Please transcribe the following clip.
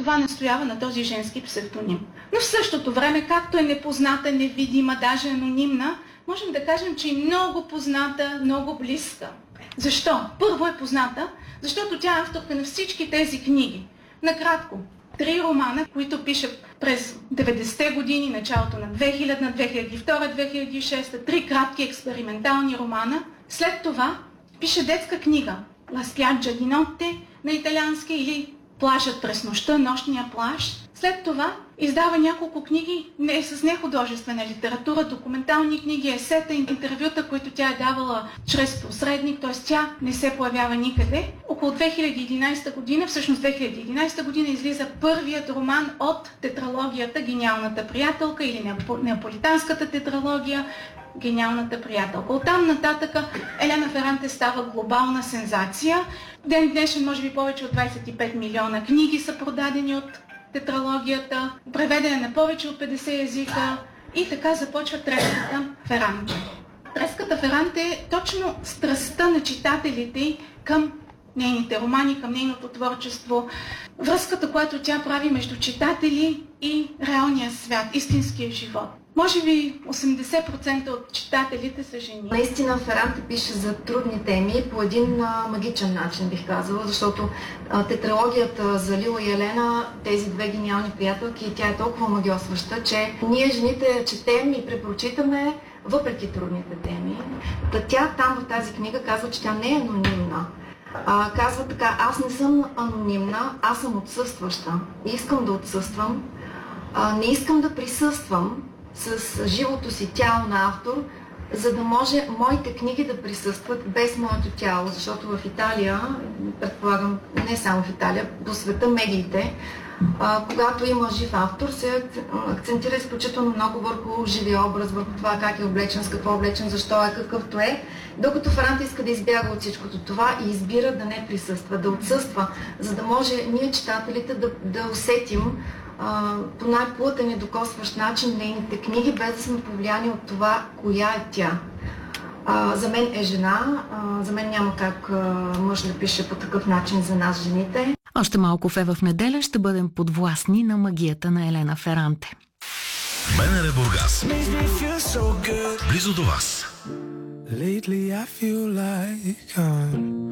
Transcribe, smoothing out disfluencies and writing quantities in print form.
затова настоява на този женски псевдоним. Но в същото време, както е непозната, невидима, даже анонимна, можем да кажем, че е много позната, много близка. Защо? Първо е позната, защото тя е авторка на всички тези книги. Накратко, 3 романа, които пише през 90-те години, началото на 2000, 2002, 2006, 3 кратки експериментални романа. След това пише детска книга La spiaggia di notte на италиански или Плажът през нощта, нощния плаж. След това издава няколко книги с нехудожествена литература, документални книги, есета, интервюта, които тя е давала чрез посредник, т.е. тя не се появява никъде. Около 2011 година, всъщност 2011 година, излиза първият роман от тетралогията Гениалната приятелка или неаполитанската тетралогия Гениалната приятелка. Оттам нататъка Елена Феранте става глобална сензация. Ден днешен може би повече от 25 милиона книги са продадени от тетралогията, преведена на повече от 50 езика и така започва Треската Феранте. Треската Феранте е точно страстта на читателите към нейните романи, към нейното творчество, връзката, която тя прави между читатели и реалния свят, истинския живот. Може би 80% от читателите са жени. Наистина Феранте пише за трудни теми по един магичен начин, бих казала, защото тетралогията за Лила и Елена, тези две гениални приятелки, тя е толкова магиосваща, че ние жените четем и препрочитаме въпреки трудните теми. Тя там в тази книга казва, че тя не е анонимна. Казва така: аз не съм анонимна, аз съм отсъстваща. Искам да отсъствам, не искам да присъствам с живото си тяло на автор, за да може моите книги да присъстват без моето тяло, защото в Италия, предполагам не само в Италия, по света медиите, когато има жив автор, се акцентира изключително много върху живия образ, върху това как е облечен, с какво е облечен, защо е, какъвто е, докато Феранте иска да избяга от всичкото това и избира да не присъства, да отсъства, за да може ние, читателите, да усетим по най-плътен и докосващ начин нейните книги, без да сме повлияни от това, коя е тя. За мен е жена, за мен няма как мъж да пише по такъв начин за нас, жените. Още малко в неделя ще бъдем подвластни на магията на Елена Феранте. БНР Бургас. Близо до вас. Lately I feel like